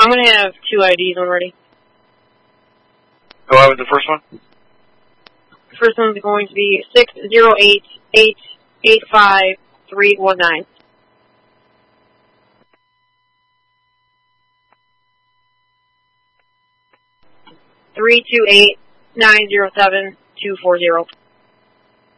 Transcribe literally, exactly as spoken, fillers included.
I'm going to have two I Ds when ready. Go ahead with the first one. The first one's going to be six zero eight eight eight five three one nine. three two eight nine zero seven two four zero.